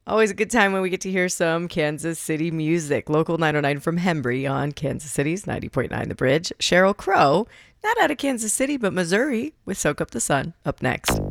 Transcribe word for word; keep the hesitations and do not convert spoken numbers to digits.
Always a good time when we get to hear some Kansas City music. Local nine oh nine from Hembry on Kansas City's ninety point nine The Bridge. Sheryl Crow, not out of Kansas City, but Missouri, with Soak Up the Sun, up next.